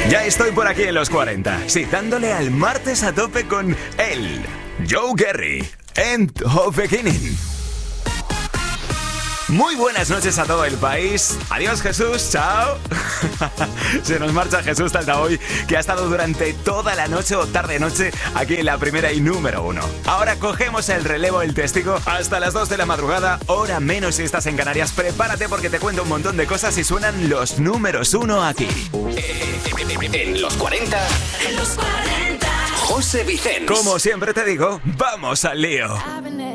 Ya estoy por aquí en los 40, sí, dándole al martes a tope con él, Joe Gerry, End of Beginning. Muy buenas noches a todo el país. Adiós, Jesús, chao. Se nos marcha Jesús Taltaboy, que ha estado durante toda la noche o tarde-noche aquí en la primera y número 1. Ahora cogemos el relevo del testigo hasta las 2 de la madrugada, hora menos si estás en Canarias. Prepárate porque te cuento un montón de cosas y suenan los números 1 aquí. En los 40. En los 40. José Vicens. Como siempre te digo, vamos al lío.